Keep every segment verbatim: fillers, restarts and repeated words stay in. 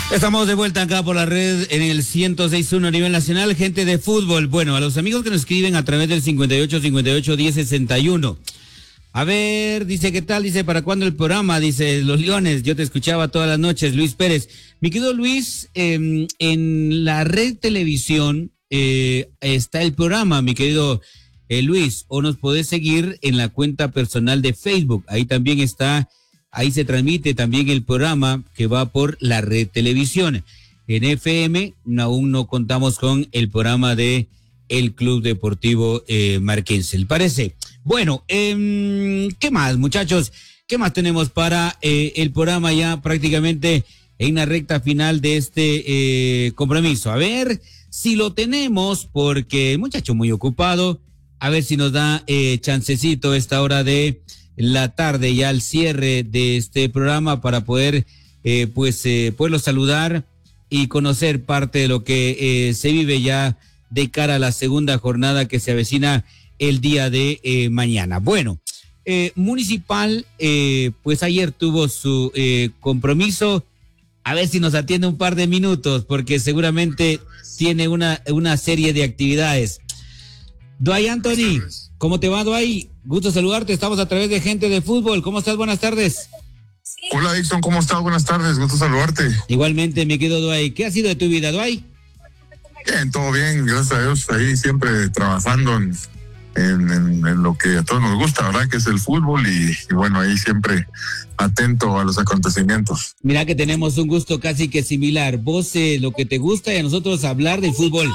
Estamos de vuelta acá por la red en el ciento seis punto uno a nivel nacional, gente de fútbol. Bueno, a los amigos que nos escriben a través del cincuenta y ocho, cincuenta y ocho, diez, sesenta y uno. A ver, dice, ¿qué tal? Dice, ¿para cuándo el programa? Dice, Los Leones, yo te escuchaba todas las noches, Luis Pérez. Mi querido Luis, eh, en la red televisión eh, está el programa, mi querido eh, Luis, o nos podés seguir en la cuenta personal de Facebook. Ahí también está, ahí se transmite también el programa que va por la red televisión. En F M aún no contamos con el programa de el Club Deportivo eh, Marquense, ¿le parece? Bueno, eh, ¿qué más, muchachos? ¿Qué más tenemos para eh, el programa ya prácticamente en la recta final de este eh, compromiso? A ver si lo tenemos, porque el muchacho muy ocupado. A ver si nos da eh, chancecito esta hora de la tarde, ya al cierre de este programa, para poder eh, pues eh, poderlo saludar y conocer parte de lo que eh, se vive ya de cara a la segunda jornada que se avecina el día de eh, mañana. Bueno, eh, Municipal, eh, pues ayer tuvo su eh, compromiso. A ver si nos atiende un par de minutos, porque seguramente tiene una, una serie de actividades. Dwight Anthony, ¿cómo te va, Dwight? Gusto saludarte, estamos a través de Gente de Fútbol. ¿Cómo estás? Buenas tardes. Hola, Dixon, ¿cómo estás? Buenas tardes, gusto saludarte. Igualmente, mi querido Dwight. ¿Qué ha sido de tu vida, Dwight? Bien, todo bien, gracias a Dios, ahí siempre trabajando en, en, en, en lo que a todos nos gusta, ¿verdad? Que es el fútbol y, y bueno, ahí siempre atento a los acontecimientos. Mira que tenemos un gusto casi que similar. Vos eh, lo que te gusta y a nosotros hablar del fútbol.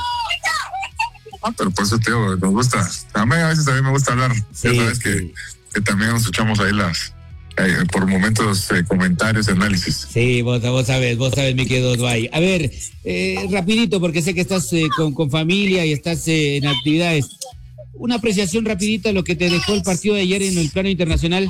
Ah, pero por eso te digo, nos gusta. A mí a veces también me gusta hablar. Sí, ya sabes que, que también nos echamos ahí las, eh, por momentos, eh, comentarios, análisis. Sí, vos, vos sabes, vos sabes, mi querido Dwight. A ver, eh, rapidito, porque sé que estás eh, con, con familia y estás eh, en actividades. Una apreciación rapidita de lo que te dejó el partido de ayer en el plano internacional.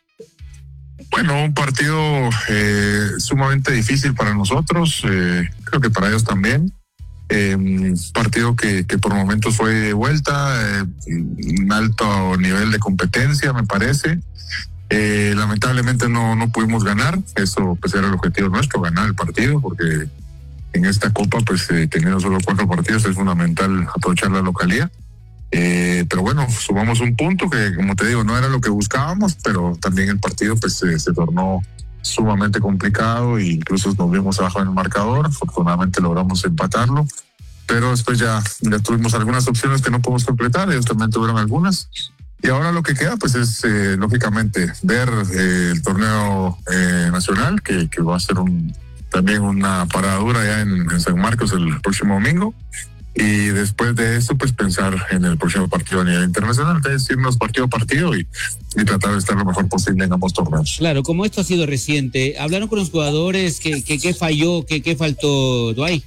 Bueno, un partido eh, sumamente difícil para nosotros, eh, creo que para ellos también. Eh, partido que, que por momentos fue de vuelta, eh, un alto nivel de competencia, me parece. Eh, lamentablemente no, no pudimos ganar, eso pues era el objetivo nuestro, ganar el partido, porque en esta copa pues eh, teniendo solo cuatro partidos es fundamental aprovechar la localía. Eh, pero bueno, sumamos un punto que, como te digo, no era lo que buscábamos, pero también el partido pues se, se tornó sumamente complicado e incluso nos vimos abajo en el marcador. Afortunadamente logramos empatarlo, pero después ya, ya tuvimos algunas opciones que no podemos completar, ellos también tuvieron algunas, y ahora lo que queda pues es eh, lógicamente ver eh, el torneo eh, nacional, que, que va a ser un, también una parada dura ya en, en San Marcos el próximo domingo. Y después de eso, pues pensar en el próximo partido a nivel internacional, es decir, irnos partido a partido y, y tratar de estar lo mejor posible en ambos torneos. Claro, como esto ha sido reciente, ¿hablaron con los jugadores? ¿Qué, qué, qué falló? ¿Qué, qué faltó, Dwight?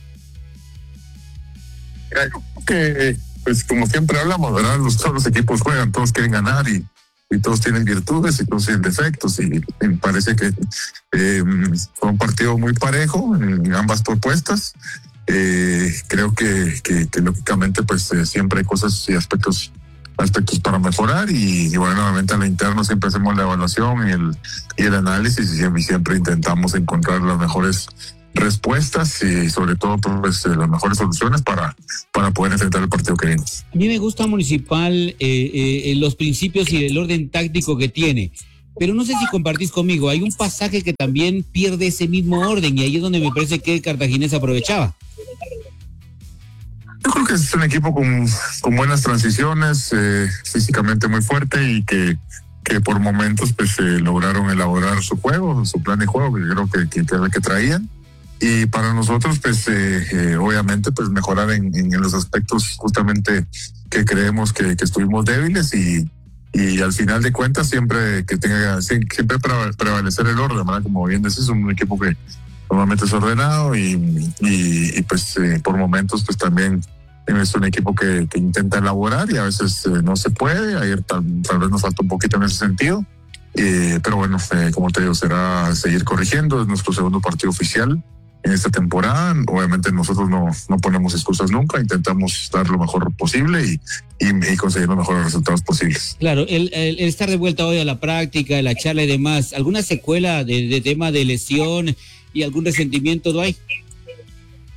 Creo que, pues como siempre hablamos, ¿verdad? Los, todos los equipos juegan, todos quieren ganar y, y todos tienen virtudes y todos tienen defectos. Y, y me parece que eh, fue un partido muy parejo en ambas propuestas. Eh, creo que, que, que lógicamente pues eh, siempre hay cosas y aspectos aspectos para mejorar y, y bueno, nuevamente a lo interno siempre hacemos la evaluación y el, y el análisis y siempre, siempre intentamos encontrar las mejores respuestas y sobre todo pues eh, las mejores soluciones para, para poder enfrentar el partido que viene. A mí me gusta Municipal eh, eh, los principios y el orden táctico que tiene. Pero no sé si compartís conmigo, hay un pasaje que también pierde ese mismo orden y ahí es donde me parece que el Cartaginés aprovechaba. Yo creo que es un equipo con, con buenas transiciones, eh, físicamente muy fuerte y que, que por momentos pues eh, lograron elaborar su juego, su plan de juego, que creo que, que, que era el que traían. Y para nosotros pues eh, eh, obviamente pues mejorar en, en los aspectos justamente que creemos que, que estuvimos débiles y Y al final de cuentas siempre que tenga siempre prevalecer el orden, ¿verdad? Como bien decís, es un equipo que normalmente es ordenado y, y, y pues eh, por momentos pues también es un equipo que, que intenta elaborar y a veces eh, no se puede. Ayer tal, tal vez nos falta un poquito en ese sentido, eh, pero bueno, eh, como te digo, será seguir corrigiendo. Es nuestro segundo partido oficial en esta temporada. Obviamente nosotros no, no ponemos excusas nunca, intentamos dar lo mejor posible y, y, y conseguir los mejores resultados posibles. Claro, el, el, el estar de vuelta hoy a la práctica, la charla y demás, ¿alguna secuela de, de tema de lesión y algún resentimiento no hay?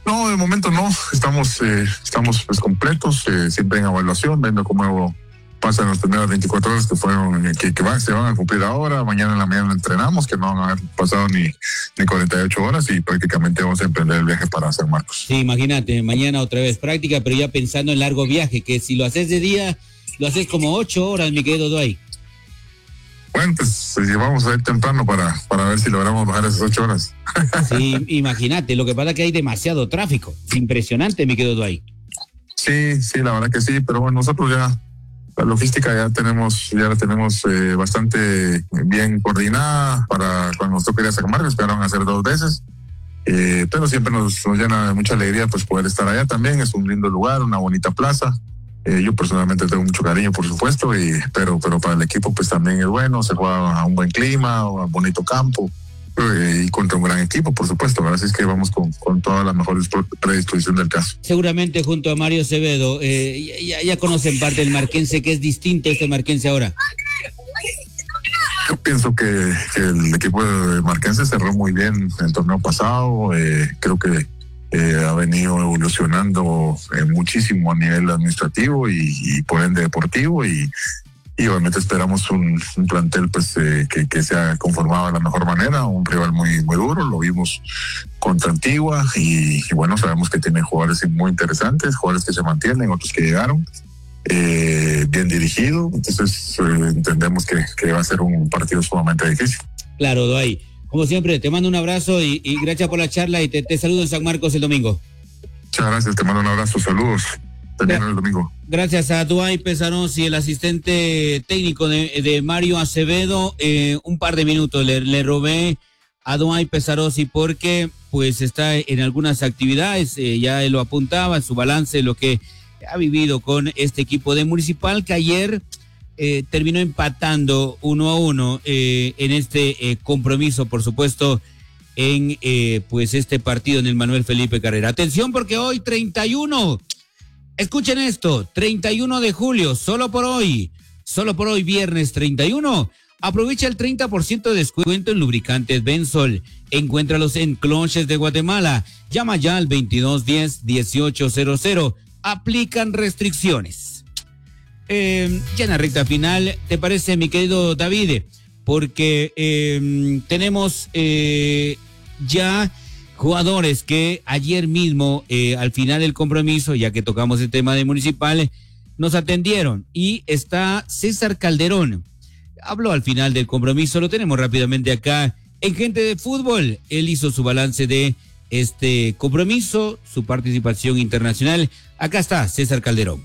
No, de momento no, estamos eh, estamos pues completos, eh, siempre en evaluación, viendo cómo pasan las primeras veinticuatro horas que fueron, que, que van, se van a cumplir ahora. Mañana en la mañana entrenamos, que no van a haber pasado ni, ni cuarenta y ocho horas, y prácticamente vamos a emprender el viaje para San Marcos. Sí, imagínate, mañana otra vez práctica, pero ya pensando en largo viaje, que si lo haces de día, lo haces como ocho horas, mi querido Dwight. Bueno, pues vamos a ir temprano para, para ver si logramos bajar esas ocho horas. Sí, imagínate, lo que pasa es que hay demasiado tráfico. Impresionante, mi querido Dwight. Sí, sí, la verdad que sí, pero bueno, nosotros ya la logística ya tenemos, ya la tenemos eh, bastante bien coordinada para cuando nos toque ir a San Marcos, que van a hacer dos veces. Eh, pero siempre nos, nos llena de mucha alegría pues poder estar allá también. Es un lindo lugar, una bonita plaza. Eh, yo personalmente tengo mucho cariño, por supuesto, y, pero, pero para el equipo pues también es bueno. Se juega a un buen clima, a un bonito campo, eh, y contra un gran equipo, por supuesto. Así es que vamos con, con toda la mejor predisposición del caso. Seguramente junto a Mario Acevedo, eh, ya, ya conocen parte del marquense, que es distinto este marquense ahora. Yo pienso que, que el equipo de Marquense cerró muy bien el torneo pasado. Eh, creo que eh, ha venido evolucionando eh, muchísimo a nivel administrativo y, y por ende deportivo, y, y obviamente esperamos un, un plantel pues eh, que, que sea conformado de la mejor manera. Un rival muy, muy duro, lo vimos contra Antigua, y, y bueno, sabemos que tiene jugadores muy interesantes, jugadores que se mantienen, otros que llegaron. Eh, bien dirigido, entonces eh, entendemos que, que va a ser un partido sumamente difícil. Claro, Dwight, como siempre, te mando un abrazo y, y gracias por la charla, y te, te saludo en San Marcos el domingo. Muchas gracias, te mando un abrazo, saludos, también el domingo. Gracias a Dwight Pesarosi, el asistente técnico de, de Mario Acevedo. Eh, un par de minutos le, le robé a Dwight Pesarosi porque pues está en algunas actividades, eh, ya él lo apuntaba en su balance, lo que ha vivido con este equipo de Municipal, que ayer eh, terminó empatando uno a uno eh, en este eh, compromiso, por supuesto, en eh, pues este partido en el Manuel Felipe Carrera. Atención, porque hoy treinta y uno, escuchen esto, treinta y uno de julio, solo por hoy, solo por hoy, viernes treinta y uno, aprovecha el treinta por ciento de descuento en lubricantes Bensol. Encuéntralos en Clonches de Guatemala. Llama ya al veintidós diez dieciocho cero cero. Aplican restricciones. Eh, ya en la recta final, ¿te parece, mi querido David? Porque eh, tenemos eh, ya jugadores que ayer mismo, eh, al final del compromiso, ya que tocamos el tema de Municipal, nos atendieron. Y está César Calderón. Habló al final del compromiso, lo tenemos rápidamente acá en Gente de Fútbol. Él hizo su balance de este compromiso, su participación internacional. Acá está César Calderón.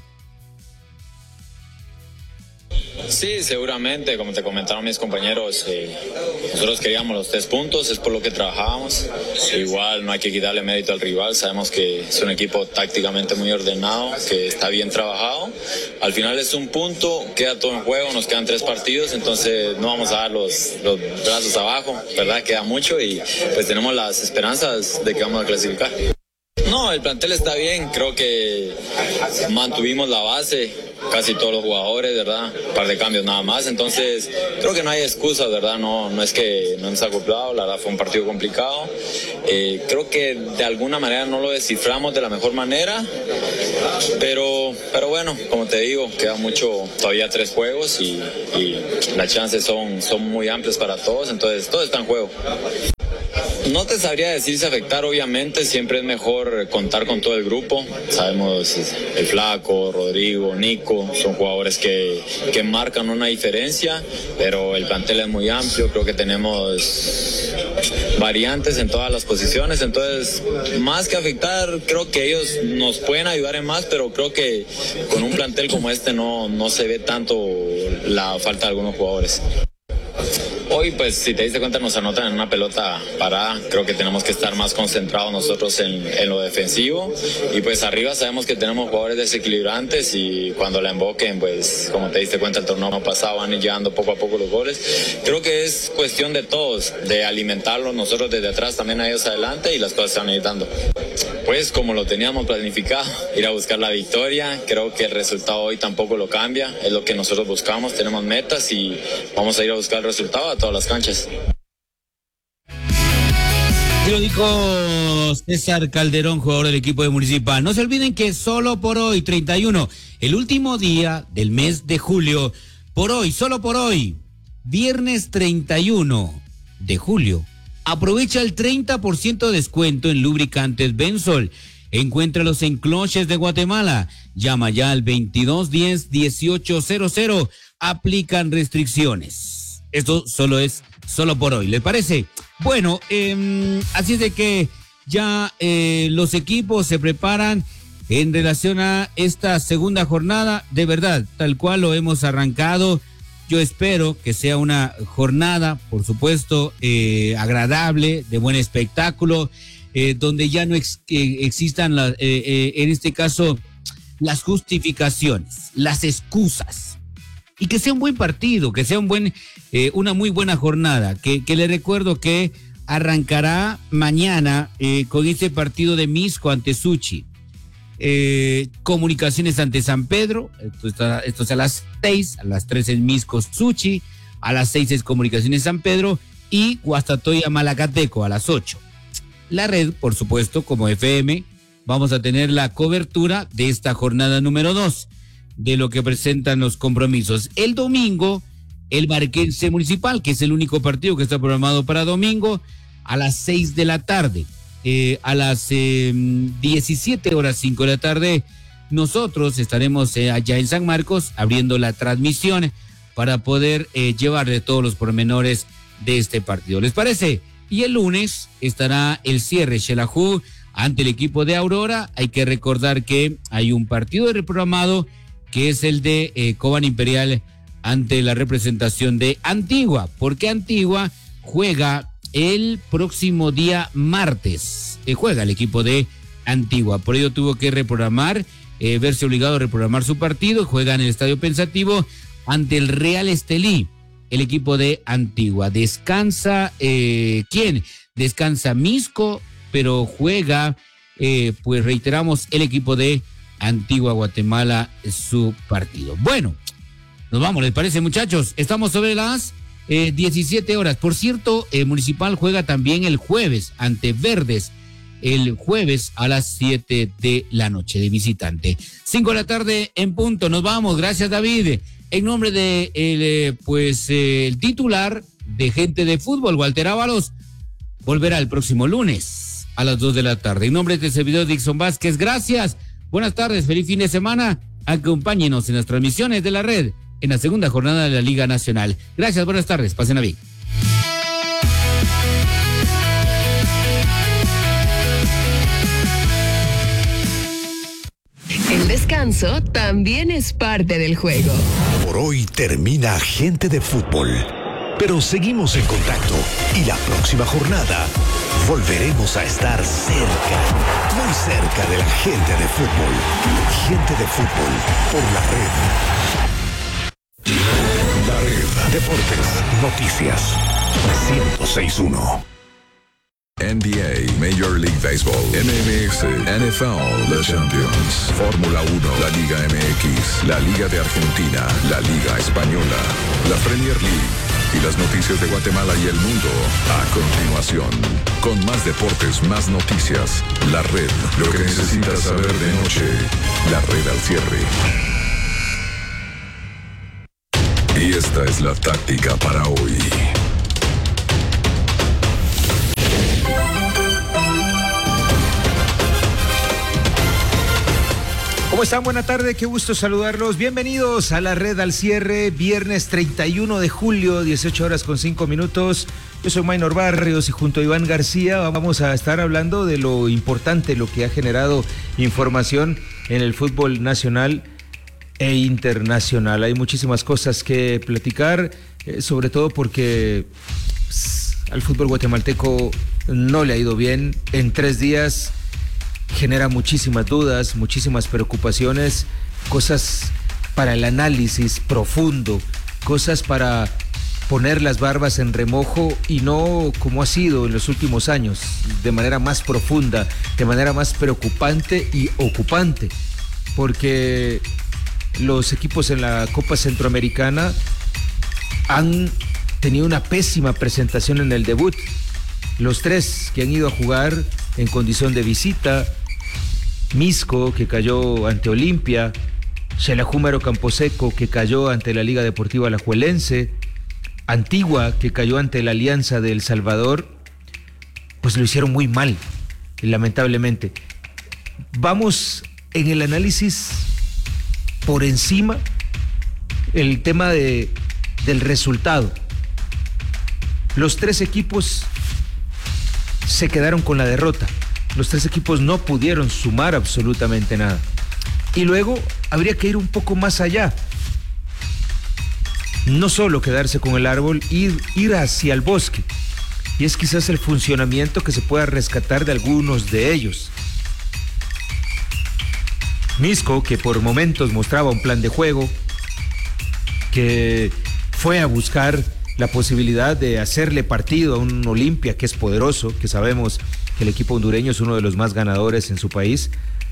Sí, seguramente, como te comentaron mis compañeros, eh, nosotros queríamos los tres puntos, es por lo que trabajábamos. Igual no hay que quitarle mérito al rival, sabemos que es un equipo tácticamente muy ordenado, que está bien trabajado. Al final es un punto, queda todo en juego, nos quedan tres partidos, entonces no vamos a dar los, los brazos abajo, ¿verdad? Queda mucho y pues tenemos las esperanzas de que vamos a clasificar. No, el plantel está bien, creo que mantuvimos la base, casi todos los jugadores, ¿verdad? Un par de cambios nada más, entonces creo que no hay excusas, ¿verdad? No, no es que no nos ha acoplado, la verdad fue un partido complicado. Eh, creo que de alguna manera no lo desciframos de la mejor manera, pero, pero bueno, como te digo, queda mucho, todavía tres juegos y, y las chances son, son muy amplias para todos, entonces todo está en juego. No te sabría decir si afectar, obviamente siempre es mejor contar con todo el grupo. Sabemos el Flaco, Rodrigo, Nico, son jugadores que, que marcan una diferencia, pero el plantel es muy amplio, creo que tenemos variantes en todas las posiciones, entonces más que afectar, creo que ellos nos pueden ayudar en más, pero creo que con un plantel como este no, no se ve tanto la falta de algunos jugadores. Hoy, pues, si te diste cuenta, nos anotan en una pelota parada. Creo que tenemos que estar más concentrados nosotros en, en lo defensivo. Y pues arriba sabemos que tenemos jugadores desequilibrantes y cuando la emboquen, pues, como te diste cuenta, el torneo pasado van llegando poco a poco los goles. Creo que es cuestión de todos, de alimentarlos nosotros desde atrás, también a ellos adelante, y las cosas se van a ir dando. Pues como lo teníamos planificado, ir a buscar la victoria. Creo que el resultado hoy tampoco lo cambia, es lo que nosotros buscamos, tenemos metas y vamos a ir a buscar el resultado a todas las canchas. Así lo dijo César Calderón, jugador del equipo de Municipal. No se olviden que solo por hoy, treinta y uno, el último día del mes de julio, por hoy, solo por hoy, viernes treinta y uno de julio, aprovecha el treinta por ciento de descuento en lubricantes Bensol. Encuéntralos en Cloches de Guatemala. Llama ya al veintidós diez dieciocho cero cero. Aplican restricciones. Esto solo es solo por hoy. ¿Les parece? Bueno, eh, así es de que ya eh, los equipos se preparan en relación a esta segunda jornada. De verdad, tal cual lo hemos arrancado. Yo espero que sea una jornada, por supuesto, eh, agradable, de buen espectáculo, eh, donde ya no ex, eh, existan, la, eh, eh, en este caso, las justificaciones, las excusas. Y que sea un buen partido, que sea un buen, eh, una muy buena jornada, que, que le recuerdo que arrancará mañana eh, con este partido de Misco ante Suchi. Eh, Comunicaciones ante San Pedro, esto, está, esto es a las seis, a las tres es Misco Suchi, a las seis es Comunicaciones San Pedro y Guastatoya Malacateco a las ocho. La red, por supuesto, como F M, vamos a tener la cobertura de esta jornada número dos, de lo que presentan los compromisos. El domingo, el Barquense Municipal, que es el único partido que está programado para domingo, a las seis de la tarde. Eh, a las eh, diecisiete horas cinco de la tarde, nosotros estaremos eh, allá en San Marcos abriendo la transmisión para poder eh, llevarle todos los pormenores de este partido. ¿Les parece? Y el lunes estará el cierre Xelajú ante el equipo de Aurora. Hay que recordar que hay un partido reprogramado que es el de eh, Cobán Imperial ante la representación de Antigua, porque Antigua juega el próximo día martes, eh, juega el equipo de Antigua, por ello tuvo que reprogramar, eh, verse obligado a reprogramar su partido. Juega en el Estadio Pensativo ante el Real Estelí, el equipo de Antigua. Descansa, eh, ¿quién? Descansa Misco, pero juega, eh, pues reiteramos, el equipo de Antigua Guatemala su partido. Bueno, nos vamos, ¿les parece, muchachos? Estamos sobre las eh, diecisiete horas. Por cierto, eh, Municipal juega también el jueves ante Verdes, el jueves a las siete de la noche de visitante. cinco de la tarde en punto, nos vamos. Gracias, David. En nombre de el, eh, pues, eh, el titular de Gente de Fútbol, Walter Ábalos, volverá el próximo lunes a las dos de la tarde. En nombre de este servidor, Dixon Vázquez, gracias. Buenas tardes, feliz fin de semana. Acompáñenos en las transmisiones de la red en la segunda jornada de la Liga Nacional. Gracias, buenas tardes, pasen a bien. El descanso también es parte del juego. Por hoy termina Gente de Fútbol, pero seguimos en contacto y la próxima jornada volveremos a estar cerca, muy cerca de la gente de fútbol. Gente de Fútbol por la red. La red. Deportes, noticias. ciento seis punto uno. N B A, Major League Baseball, M M S, N F L, The Champions, Fórmula uno, la Liga M X, la Liga de Argentina, la Liga Española, la Premier League y las noticias de Guatemala y el mundo. A continuación, con más deportes, más noticias, la red, lo que necesitas saber de noche, la red al cierre. Y esta es la táctica para hoy. ¿Cómo están? Buena tarde, qué gusto saludarlos. Bienvenidos a la red al cierre, viernes treinta y uno de julio, dieciocho horas con cinco minutos. Yo soy Maynor Barrios y junto a Iván García vamos a estar hablando de lo importante, lo que ha generado información en el fútbol nacional e internacional. Hay muchísimas cosas que platicar, eh, sobre todo porque pues, al fútbol guatemalteco no le ha ido bien en tres días. Genera muchísimas dudas, muchísimas preocupaciones, cosas para el análisis profundo, cosas para poner las barbas en remojo y no como ha sido en los últimos años, de manera más profunda, de manera más preocupante y ocupante, porque los equipos en la Copa Centroamericana han tenido una pésima presentación en el debut. los tres que han ido a jugar en condición de visita, Misco, que cayó ante Olimpia, Xelajú Camposeco, que cayó ante la Liga Deportiva Alajuelense, Antigua, que cayó ante la Alianza de El Salvador, pues lo hicieron muy mal, lamentablemente. Vamos en el análisis por encima el tema de, del resultado. Los tres equipos se quedaron con la derrota. Los tres equipos no pudieron sumar absolutamente nada. Y luego habría que ir un poco más allá. No solo quedarse con el árbol, ir, ir hacia el bosque. Y es quizás el funcionamiento que se pueda rescatar de algunos de ellos. Misco, que por momentos mostraba un plan de juego, que fue a buscar la posibilidad de hacerle partido a un Olimpia que es poderoso, que sabemos que el equipo hondureño es uno de los más ganadores en su país,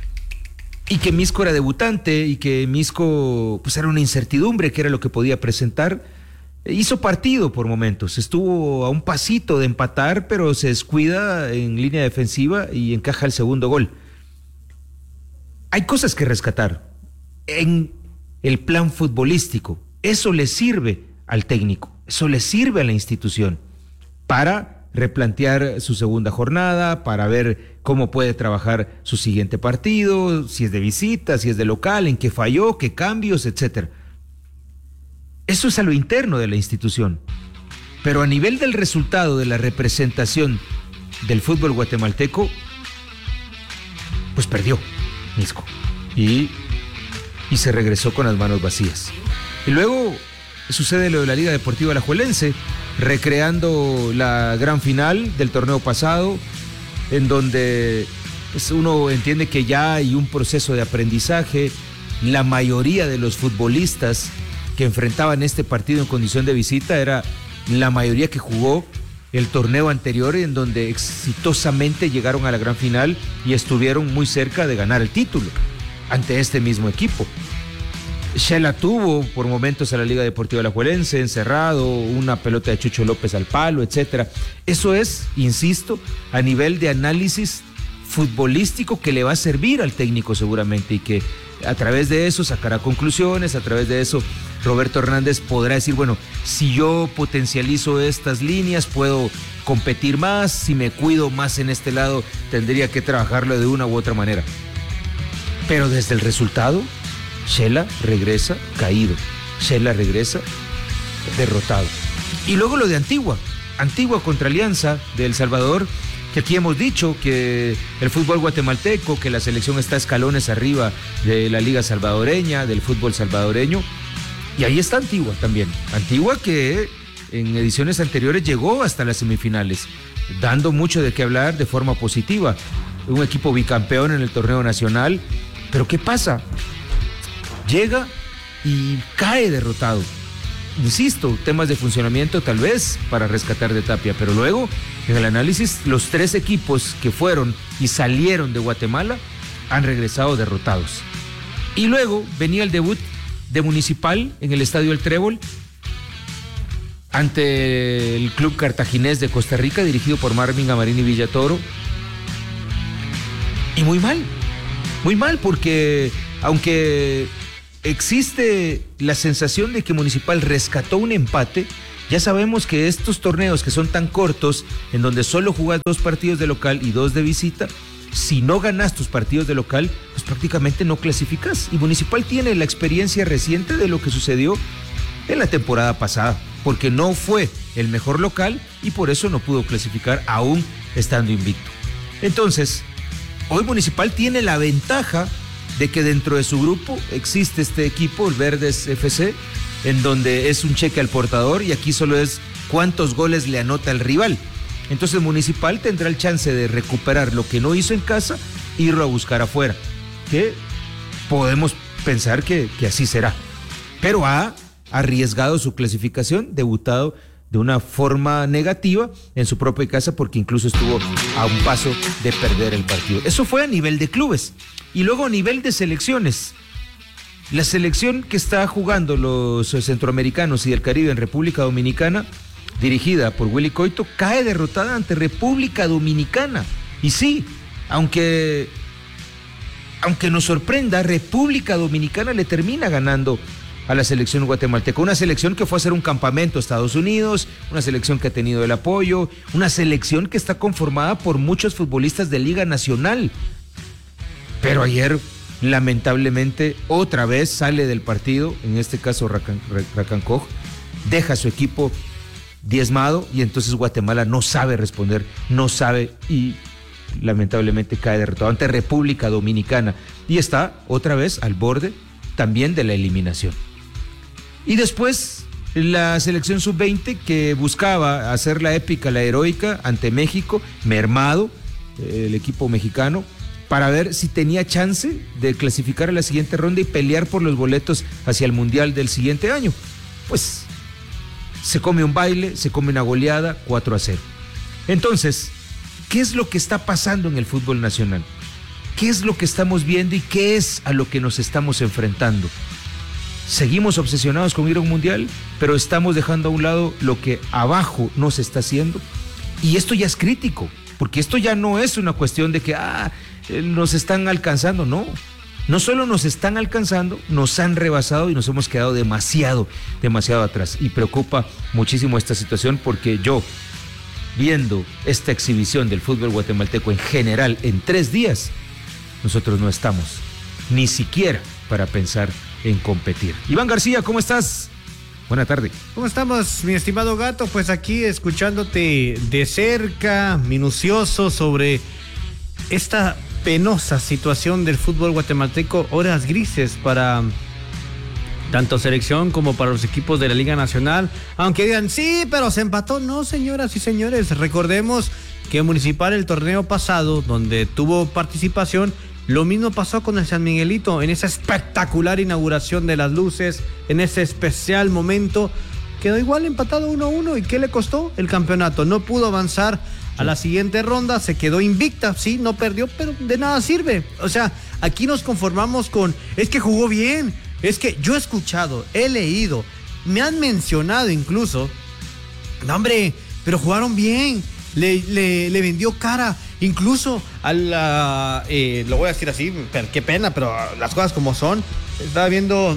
y que Misco era debutante y que Misco pues era una incertidumbre, que era lo que podía presentar. Hizo partido por momentos, estuvo a un pasito de empatar, pero se descuida en línea defensiva y encaja el segundo gol. Hay cosas que rescatar en el plan futbolístico. Eso le sirve al técnico, eso le sirve a la institución para replantear su segunda jornada, para ver cómo puede trabajar su siguiente partido, si es de visita, si es de local, en qué falló, qué cambios, etcétera. Eso es a lo interno de la institución. Pero a nivel del resultado de la representación del fútbol guatemalteco, pues perdió Misco y, y se regresó con las manos vacías. Y luego sucede lo de la Liga Deportiva Alajuelense, recreando la gran final del torneo pasado, en donde pues, uno entiende que ya hay un proceso de aprendizaje. La mayoría de los futbolistas que enfrentaban este partido en condición de visita era la mayoría que jugó el torneo anterior, en donde exitosamente llegaron a la gran final y estuvieron muy cerca de ganar el título ante este mismo equipo. Shela tuvo por momentos a la Liga Deportiva Alajuelense encerrado, una pelota de Chucho López al palo, etcétera. Eso es, insisto, a nivel de análisis futbolístico que le va a servir al técnico seguramente, y que a través de eso sacará conclusiones. A través de eso Roberto Hernández podrá decir, bueno, si yo potencializo estas líneas puedo competir más, si me cuido más en este lado tendría que trabajarlo de una u otra manera. Pero desde el resultado, Shela regresa caído, Shela regresa derrotado. Y luego lo de Antigua, Antigua contra Alianza de El Salvador, que aquí hemos dicho que el fútbol guatemalteco, que la selección está escalones arriba de la liga salvadoreña, del fútbol salvadoreño, y ahí está Antigua también. Antigua que en ediciones anteriores llegó hasta las semifinales, dando mucho de qué hablar de forma positiva. Un equipo bicampeón en el torneo nacional, pero ¿qué pasa? Llega y cae derrotado. Insisto, temas de funcionamiento tal vez para rescatar de Tapia, pero luego en el análisis los tres equipos que fueron y salieron de Guatemala han regresado derrotados. Y luego venía el debut de Municipal en el Estadio El Trébol ante el club cartaginés de Costa Rica, dirigido por Marvin Amarini Villatoro, y muy mal, muy mal, porque aunque existe la sensación de que Municipal rescató un empate, ya sabemos que estos torneos que son tan cortos, en donde solo jugás dos partidos de local y dos de visita, si no ganas tus partidos de local, pues prácticamente no clasificas. Y Municipal tiene la experiencia reciente de lo que sucedió en la temporada pasada, porque no fue el mejor local y por eso no pudo clasificar aún estando invicto. Entonces, hoy Municipal tiene la ventaja de que dentro de su grupo existe este equipo, el Verdes F C, en donde es un cheque al portador y aquí solo es cuántos goles le anota el rival. Entonces Municipal tendrá el chance de recuperar lo que no hizo en casa e irlo a buscar afuera, que podemos pensar que, que así será. Pero ha arriesgado su clasificación, debutado de una forma negativa en su propia casa, porque incluso estuvo a un paso de perder el partido. Eso fue a nivel de clubes. Y luego a nivel de selecciones. La selección que está jugando los centroamericanos y del Caribe en República Dominicana dirigida por Willy Coito, cae derrotada ante República Dominicana. Y sí, aunque, aunque nos sorprenda, República Dominicana le termina ganando a la selección guatemalteca, una selección que fue a hacer un campamento a Estados Unidos, una selección que ha tenido el apoyo, una selección que está conformada por muchos futbolistas de Liga Nacional. Pero ayer, lamentablemente, otra vez sale del partido, en este caso Racan, Racancoj, deja su equipo diezmado y entonces Guatemala no sabe responder, no sabe y lamentablemente cae derrotado ante República Dominicana y está otra vez al borde también de la eliminación. Y después la selección sub veinte que buscaba hacer la épica, la heroica ante México, mermado el equipo mexicano, para ver si tenía chance de clasificar a la siguiente ronda y pelear por los boletos hacia el Mundial del siguiente año. Pues se come un baile, se come una goleada, cuatro a cero. Entonces, ¿qué es lo que está pasando en el fútbol nacional? ¿Qué es lo que estamos viendo y qué es a lo que nos estamos enfrentando? Seguimos obsesionados con ir a un mundial, pero estamos dejando a un lado lo que abajo no se está haciendo. Y esto ya es crítico, porque esto ya no es una cuestión de que ah, nos están alcanzando, no. No solo nos están alcanzando, nos han rebasado y nos hemos quedado demasiado, demasiado atrás. Y preocupa muchísimo esta situación porque yo, viendo esta exhibición del fútbol guatemalteco en general en tres días, nosotros no estamos ni siquiera para pensar en competir. Iván García, ¿cómo estás? Buena tarde. ¿Cómo estamos, mi estimado Gato? Pues aquí escuchándote de cerca, minucioso sobre esta penosa situación del fútbol guatemalteco, horas grises para tanto selección como para los equipos de la Liga Nacional, aunque digan, sí, pero se empató. No, señoras y señores, recordemos que Municipal el torneo pasado, donde tuvo participación, lo mismo pasó con el San Miguelito, en esa espectacular inauguración de las luces, en ese especial momento, quedó igual empatado uno a uno. ¿Y qué le costó? El campeonato. No pudo avanzar a la siguiente ronda, se quedó invicta, sí, no perdió, pero de nada sirve. O sea, aquí nos conformamos con, es que jugó bien, es que yo he escuchado, he leído, me han mencionado incluso, no hombre, pero jugaron bien, le, le, le vendió cara, incluso a la, eh, lo voy a decir así, pero qué pena, pero las cosas como son. Estaba viendo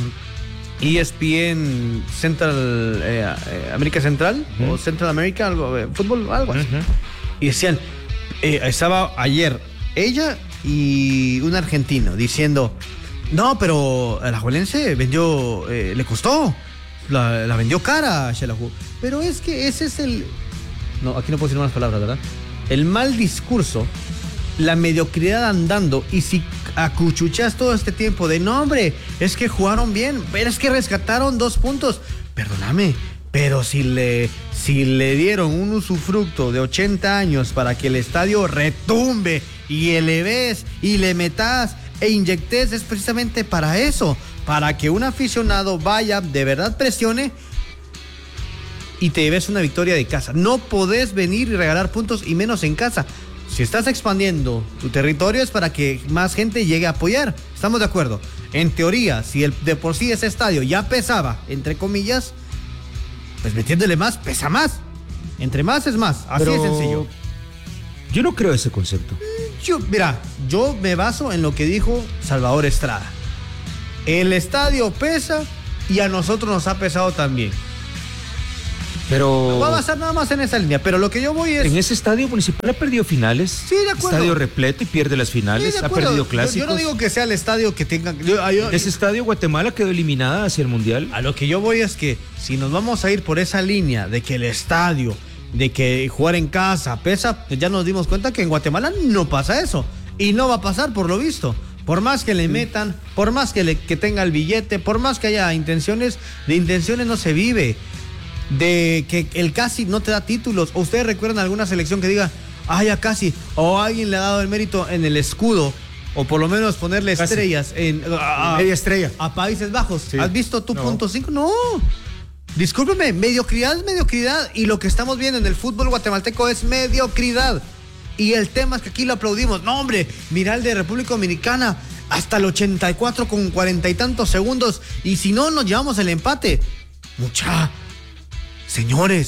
E S P N Central, eh, eh, América Central, uh-huh. o Central America, algo, eh, fútbol, algo así. Uh-huh. Y decían, eh, estaba ayer ella y un argentino diciendo, no, pero a la Juelense vendió, eh, le costó, la, la vendió cara, Xelajú. Pero es que ese es el, no, aquí no puedo decir más palabras, ¿verdad? El mal discurso, la mediocridad andando, y si acuchuchas todo este tiempo de no, hombre, es que jugaron bien, pero es que rescataron dos puntos, perdóname, pero si le, si le dieron un usufructo de ochenta años para que el estadio retumbe y eleves y le metas e inyectes, es precisamente para eso, para que un aficionado vaya, de verdad presione y te lleves una victoria de casa. No podés venir y regalar puntos, y menos en casa. Si estás expandiendo tu territorio es para que más gente llegue a apoyar. ¿Estamos de acuerdo? En teoría, si el, de por sí ese estadio ya pesaba, entre comillas, pues metiéndole más, pesa más. Entre más es más. Así Pero es sencillo. Yo no creo ese concepto. Yo, mira, yo me baso en lo que dijo Salvador Estrada. El estadio pesa y a nosotros nos ha pesado también. Pero va a basar nada más en esa línea, pero lo que yo voy es... En ese estadio Municipal ha perdido finales. Sí, de acuerdo. Estadio repleto y pierde las finales, sí, ha perdido clásicos. Yo, yo no digo que sea el estadio que tenga... Yo, yo, ese estadio Guatemala quedó eliminada hacia el Mundial. A lo que yo voy es que si nos vamos a ir por esa línea de que el estadio, de que jugar en casa pesa, pues ya nos dimos cuenta que en Guatemala no pasa eso. Y no va a pasar por lo visto. Por más que le metan, por más que, le, que tenga el billete, por más que haya intenciones, de intenciones no se vive. De que el casi no te da títulos. ¿O ustedes recuerdan alguna selección que diga, ah, ya casi, o alguien le ha dado el mérito en el escudo, o por lo menos ponerle casi estrellas en a, media estrella a Países Bajos? Sí. ¿Has visto tu no. punto cinco? No, discúlpeme, mediocridad es mediocridad, y lo que estamos viendo en el fútbol guatemalteco es mediocridad. Y el tema es que aquí lo aplaudimos. No, hombre, mira el de República Dominicana, hasta el ochenta y cuatro con cuarenta y tantos segundos, y si no nos llevamos el empate, mucha. Señores,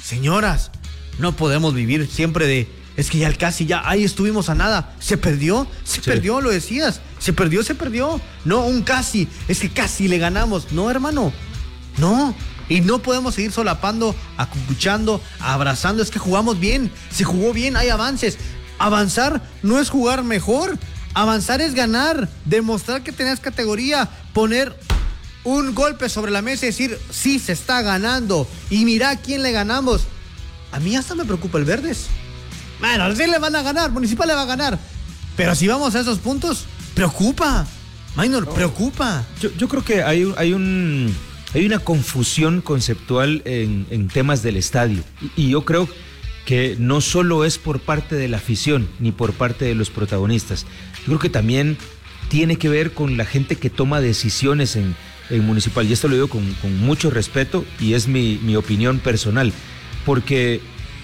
señoras, no podemos vivir siempre de, es que ya casi, ya, ahí estuvimos a nada. Se perdió, se sí. perdió, lo decías. Se perdió, se perdió. No, un casi, es que casi le ganamos. No, hermano, no. Y no podemos seguir solapando, acucuchando, abrazando. Es que jugamos bien, se jugó bien, hay avances. Avanzar no es jugar mejor. Avanzar es ganar, demostrar que tenés categoría, poner un golpe sobre la mesa y decir, sí, se está ganando. Y mira a quién le ganamos. A mí hasta me preocupa el Verdes. Bueno, sí le van a ganar, Municipal le va a ganar. Pero si vamos a esos puntos, preocupa. Minor, no, preocupa. Yo, yo creo que hay, hay, un, hay una confusión conceptual en, en temas del estadio. Y, y yo creo que no solo es por parte de la afición, ni por parte de los protagonistas. Yo creo que también tiene que ver con la gente que toma decisiones en, en Municipal. Y esto lo digo con, con mucho respeto y es mi, mi opinión personal. Porque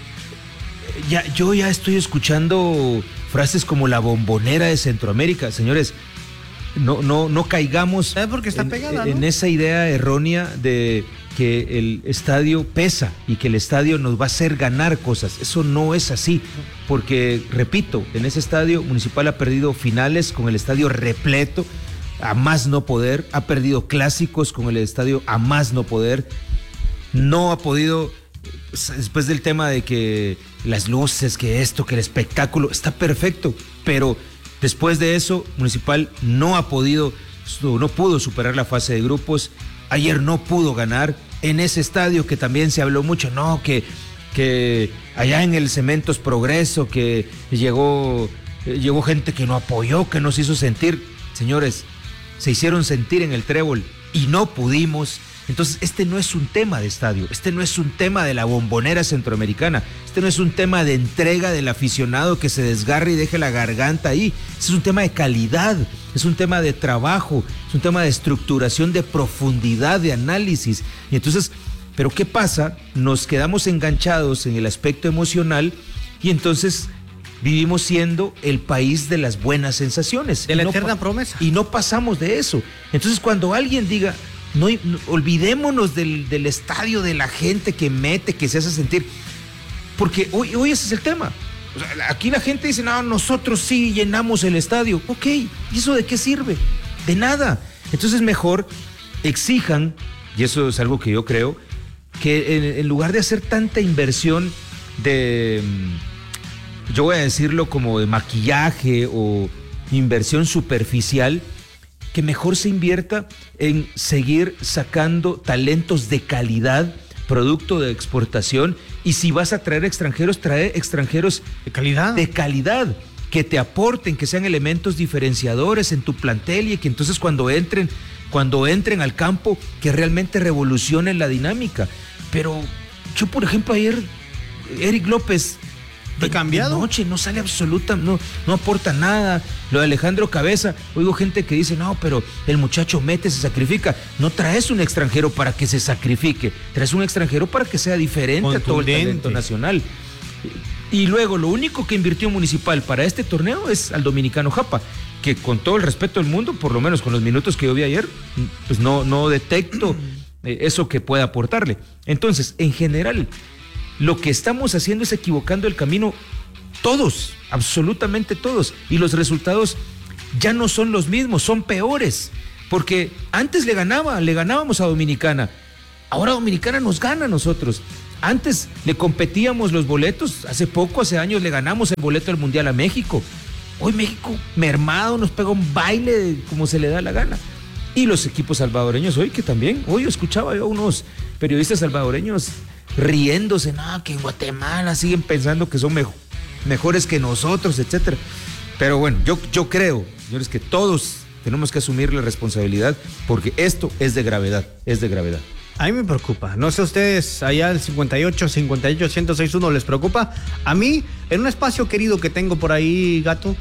ya, yo ya estoy escuchando frases como la bombonera de Centroamérica. Señores, no, no, no caigamos porque está en, pegada, en ¿no? esa idea errónea de que el estadio pesa y que el estadio nos va a hacer ganar cosas. Eso no es así, porque, repito, en ese estadio Municipal ha perdido finales con el estadio repleto, a más no poder, ha perdido clásicos con el estadio a más no poder, no ha podido... Después del tema de que las luces, que esto, que el espectáculo, está perfecto, pero después de eso, Municipal no ha podido, no pudo superar la fase de grupos. Ayer no pudo ganar en ese estadio que también se habló mucho, no, que, que allá en el Cementos Progreso, que llegó, llegó gente que no apoyó, que nos hizo sentir. Señores, se hicieron sentir en el Trébol y no pudimos. Entonces, este no es un tema de estadio, este no es un tema de la bombonera centroamericana, este no es un tema de entrega del aficionado que se desgarre y deje la garganta ahí. Este es un tema de calidad, es un tema de trabajo, es un tema de estructuración, de profundidad, de análisis. Y entonces, ¿pero qué pasa? Nos quedamos enganchados en el aspecto emocional y entonces vivimos siendo el país de las buenas sensaciones. De la no eterna pa- promesa. Y no pasamos de eso. Entonces, cuando alguien diga... No, no, olvidémonos del, del estadio, de la gente que mete, que se hace sentir, porque hoy, hoy ese es el tema. O sea, aquí la gente dice, no, nosotros sí llenamos el estadio. Ok, ¿y eso de qué sirve? De nada. Entonces mejor exijan, y eso es algo que yo creo, que en, en lugar de hacer tanta inversión de, yo voy a decirlo como de maquillaje o inversión superficial, que mejor se invierta en seguir sacando talentos de calidad, producto de exportación, y si vas a traer extranjeros, trae extranjeros de calidad, de calidad, que te aporten, que sean elementos diferenciadores en tu plantel y que entonces cuando entren, cuando entren al campo, que realmente revolucionen la dinámica. Pero yo, por ejemplo, ayer, Eric López, ¿Fue cambiado? De noche, no sale absoluta, no, no aporta nada. Lo de Alejandro Cabeza, oigo gente que dice, no, pero el muchacho mete, se sacrifica. No traes un extranjero para que se sacrifique, traes un extranjero para que sea diferente a todo el talento nacional. Y luego, lo único que invirtió Municipal para este torneo es al dominicano Japa, que con todo el respeto del mundo, por lo menos con los minutos que yo vi ayer, pues no, no detecto eh, eso que pueda aportarle. Entonces, en general, lo que estamos haciendo es equivocando el camino todos, absolutamente todos, y los resultados ya no son los mismos, son peores, porque antes le ganaba, le ganábamos a Dominicana, ahora Dominicana nos gana a nosotros. Antes le competíamos los boletos, hace poco, hace años le ganamos el boleto del Mundial a México. Hoy México mermado nos pega un baile como se le da la gana. Y los equipos salvadoreños hoy, que también, hoy escuchaba yo a unos periodistas salvadoreños riéndose, no, que en Guatemala siguen pensando que son mejor, mejores que nosotros, etcétera. Pero bueno, yo, yo creo, señores, que todos tenemos que asumir la responsabilidad, porque esto es de gravedad, es de gravedad. A mí me preocupa, no sé a ustedes allá el cincuenta y ocho, cincuenta y ocho, ciento seis punto uno les preocupa. A mí, en un espacio querido que tengo por ahí, Gato,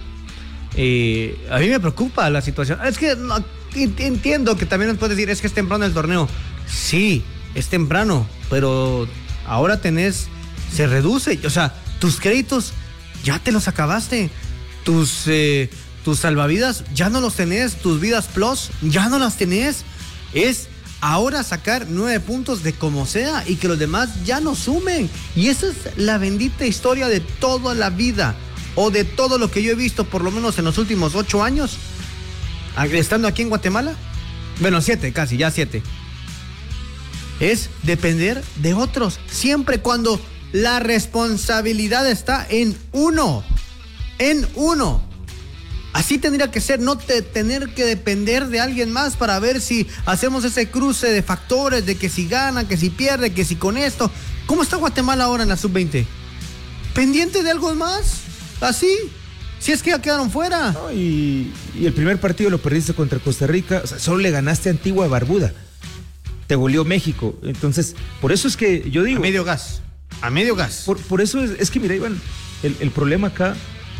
eh, a mí me preocupa la situación. Es que no, entiendo que también nos puedes decir, es que es temprano el torneo. Sí, es temprano, pero ahora tenés, se reduce, o sea, tus créditos ya te los acabaste, tus, eh, tus salvavidas ya no los tenés, tus vidas plus ya no las tenés, es ahora sacar nueve puntos de como sea y que los demás ya no sumen. Y esa es la bendita historia de toda la vida, o de todo lo que yo he visto, por lo menos en los últimos ocho años, estando aquí en Guatemala. Bueno, siete, casi, ya siete. Es depender de otros, siempre cuando la responsabilidad está en uno, en uno. Así tendría que ser, no te, tener que depender de alguien más para ver si hacemos ese cruce de factores, de que si gana, que si pierde, que si con esto. ¿Cómo está Guatemala ahora en la sub veinte? ¿Pendiente de algo más? ¿Así? Si es que ya quedaron fuera. No, y, y el primer partido lo perdiste contra Costa Rica, o sea, solo le ganaste a Antigua Barbuda. Te goleó México. Entonces, por eso es que yo digo... A medio gas, a medio gas. Por, por eso es, es que, mira, Iván, el, el problema acá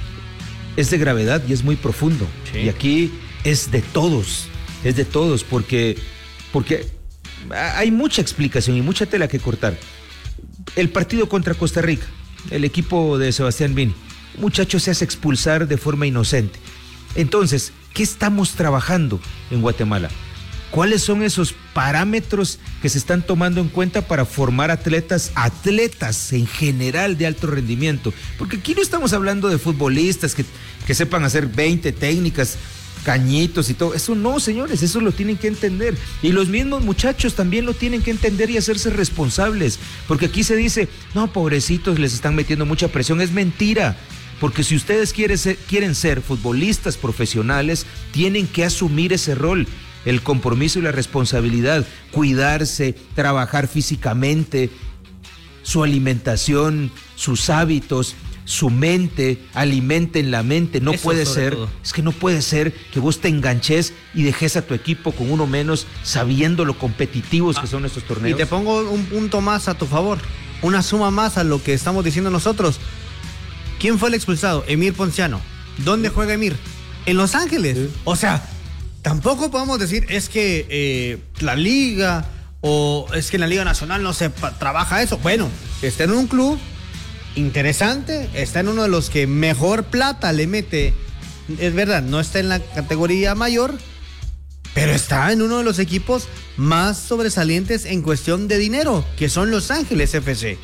es de gravedad y es muy profundo. Sí. Y aquí es de todos, es de todos, porque, porque hay mucha explicación y mucha tela que cortar. El partido contra Costa Rica, el equipo de Sebastián Vini, el muchacho se hace expulsar de forma inocente. Entonces, ¿qué estamos trabajando en Guatemala? ¿Cuáles son esos parámetros que se están tomando en cuenta para formar atletas, atletas en general de alto rendimiento? Porque aquí no estamos hablando de futbolistas que, que sepan hacer veinte técnicas, cañitos y todo. Eso no, señores, eso lo tienen que entender. Y los mismos muchachos también lo tienen que entender y hacerse responsables. Porque aquí se dice, no, pobrecitos, les están metiendo mucha presión. Es mentira. Porque si ustedes quieren ser, quieren ser futbolistas profesionales, tienen que asumir ese rol. El compromiso y la responsabilidad, cuidarse, trabajar físicamente, su alimentación, sus hábitos, su mente, alimenten la mente. No Eso puede ser, todo. es que no puede ser que vos te enganches y dejes a tu equipo con uno menos, sabiendo lo competitivos ah, que son estos torneos. Y te pongo un punto más a tu favor, una suma más a lo que estamos diciendo nosotros. ¿Quién fue el expulsado? Emir Ponciano. ¿Dónde sí. juega Emir? En Los Ángeles. Sí. O sea, tampoco podemos decir es que eh, la liga o es que en la Liga Nacional no se pa- trabaja eso. Bueno, está en un club interesante, está en uno de los que mejor plata le mete. Es verdad, no está en la categoría mayor, pero está en uno de los equipos más sobresalientes en cuestión de dinero, que son Los Ángeles F C.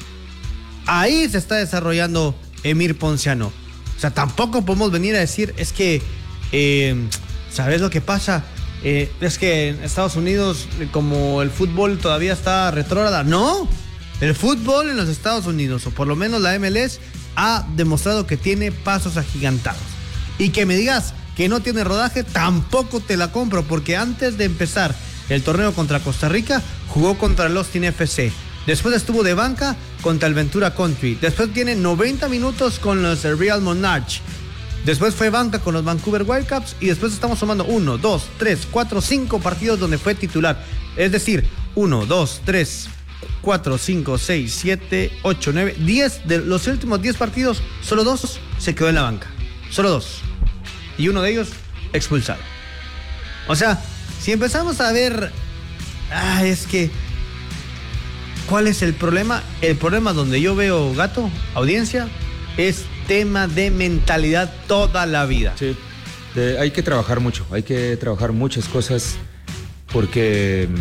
Ahí se está desarrollando Emir Ponciano. O sea, tampoco podemos venir a decir es que... Eh, ¿Sabes lo que pasa? Eh, es que en Estados Unidos, como el fútbol todavía está retrógrada. No, el fútbol en los Estados Unidos, o por lo menos la M L S, ha demostrado que tiene pasos agigantados. Y que me digas que no tiene rodaje, tampoco te la compro, porque antes de empezar el torneo contra Costa Rica, jugó contra el Austin F C. Después estuvo de banca contra el Ventura Country. Después tiene noventa minutos con los Real Monarch. Después fue banca con los Vancouver Whitecaps y después estamos sumando uno, dos, tres, cuatro, cinco partidos donde fue titular. Es decir, uno, dos, tres, cuatro, cinco, seis, siete, ocho, nueve, diez. De los últimos diez partidos, solo dos se quedó en la banca. Solo dos. Y uno de ellos expulsado. O sea, si empezamos a ver... Ah, es que... ¿Cuál es el problema? El problema donde yo veo, Gato, audiencia, es... tema de mentalidad toda la vida. Sí, de, hay que trabajar mucho, hay que trabajar muchas cosas porque,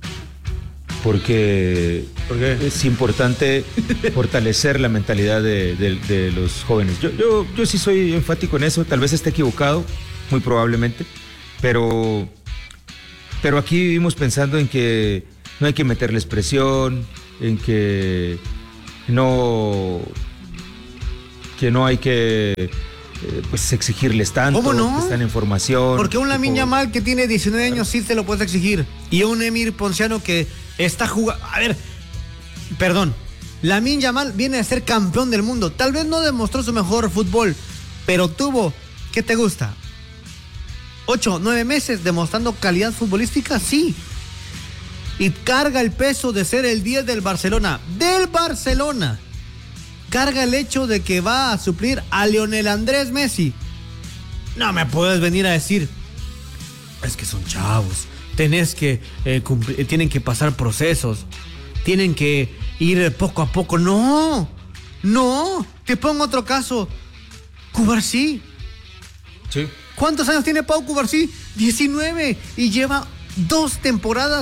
porque ¿Por qué? Es importante fortalecer la mentalidad de, de, de los jóvenes. Yo, yo, yo sí soy enfático en eso, tal vez esté equivocado, muy probablemente, pero, pero aquí vivimos pensando en que no hay que meterles presión, en que no... que no hay que eh, pues exigirles tanto. ¿Cómo no? Que están en formación. Porque un Lamine Yamal que tiene diecinueve años sí te lo puedes exigir. Y un Emir Ponciano que está jugando... A ver, perdón. Lamine Yamal viene a ser campeón del mundo. Tal vez no demostró su mejor fútbol, pero tuvo, ¿qué te gusta? Ocho, nueve meses demostrando calidad futbolística, sí. Y carga el peso de ser el diez del Barcelona. ¡Del Barcelona! Carga el hecho de que va a suplir a Lionel Andrés Messi. No me puedes venir a decir, es que son chavos, tenés que eh, cumplir, tienen que pasar procesos, tienen que ir poco a poco. No, no, te pongo otro caso. Cubarsí. Sí. ¿Cuántos años tiene Pau Cubarsí? diecinueve. Y lleva dos temporadas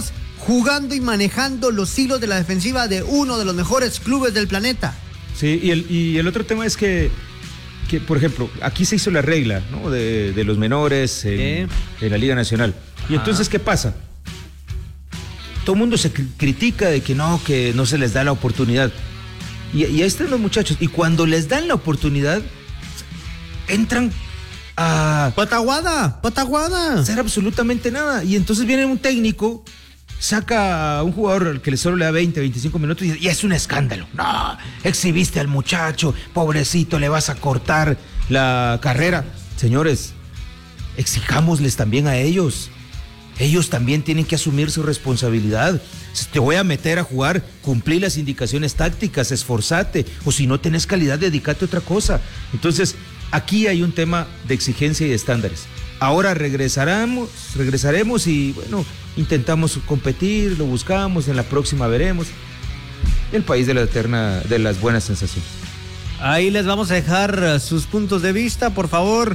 jugando y manejando los hilos de la defensiva de uno de los mejores clubes del planeta. Sí, y el, y el otro tema es que, que, por ejemplo, aquí se hizo la regla, ¿no? de, de los menores en, ¿Eh? en la Liga Nacional. Y entonces, ¿qué pasa? Todo el mundo se cri- critica de que no, que no se les da la oportunidad. Y, y ahí están los muchachos. Y cuando les dan la oportunidad, entran a ¡Pataguada! ¡Pataguada! hacer absolutamente nada. Y entonces viene un técnico, saca a un jugador que le solo le da veinte, veinticinco minutos y, y es un escándalo. No, exhibiste al muchacho, pobrecito, le vas a cortar la carrera. Señores, exijámosles también a ellos. Ellos también tienen que asumir su responsabilidad. Si te voy a meter a jugar, cumplí las indicaciones tácticas, esforzate, o si no tenés calidad, dedícate a otra cosa. Entonces, aquí hay un tema de exigencia y de estándares. Ahora regresaremos, regresaremos y bueno, intentamos competir, lo buscamos, en la próxima veremos. El país de la eterna, de las buenas sensaciones. Ahí les vamos a dejar sus puntos de vista, por favor.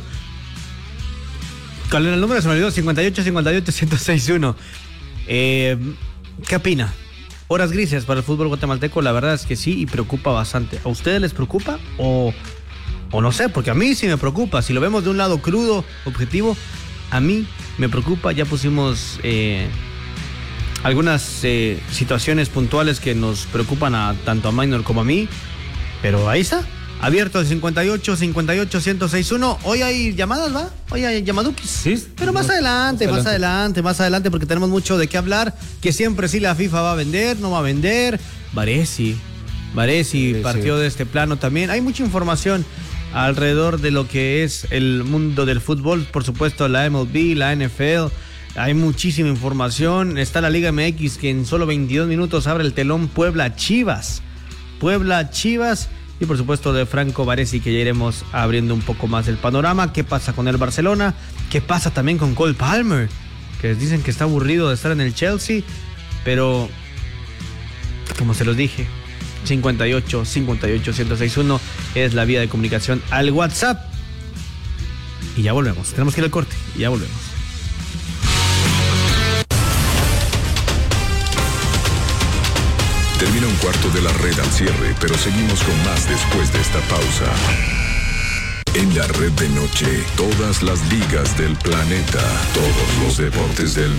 ¿Cuál era el número? Se me olvidó, cincuenta y ocho, cincuenta y ocho, ciento seis uno. Eh, ¿Qué opina? Horas grises para el fútbol guatemalteco, la verdad es que sí, y preocupa bastante. ¿A ustedes les preocupa o, o no sé? Porque a mí sí me preocupa. Si lo vemos de un lado crudo, objetivo, a mí me preocupa. Ya pusimos eh, algunas eh, situaciones puntuales que nos preocupan a tanto a Minor como a mí, pero ahí está. Abierto el cincuenta y ocho, cincuenta y ocho, ciento seis uno. Hoy hay llamadas, ¿va? Hoy hay llamadukis. Sí. Pero más no, adelante, más más adelante, más adelante, porque tenemos mucho de qué hablar. Que siempre sí la FIFA va a vender, no va a vender. Varesi, Varesi Sí, partió sí. de este plano también. Hay mucha información alrededor de lo que es el mundo del fútbol. Por supuesto, la M L B, la N F L. Hay muchísima información. Está la Liga M X que en solo veintidós minutos abre el telón Puebla-Chivas. Puebla-Chivas. Y por supuesto de Franco Varesi, que ya iremos abriendo un poco más el panorama. ¿Qué pasa con el Barcelona? ¿Qué pasa también con Cole Palmer? Que dicen que está aburrido de estar en el Chelsea. Pero, como se los dije, cincuenta y ocho, cincuenta y ocho, ciento seis uno es la vía de comunicación al WhatsApp. Y ya volvemos. Tenemos que ir al corte y ya volvemos. Termina un cuarto de la red al cierre, pero seguimos con más después de esta pausa. En la red de noche, todas las ligas del planeta, todos los deportes del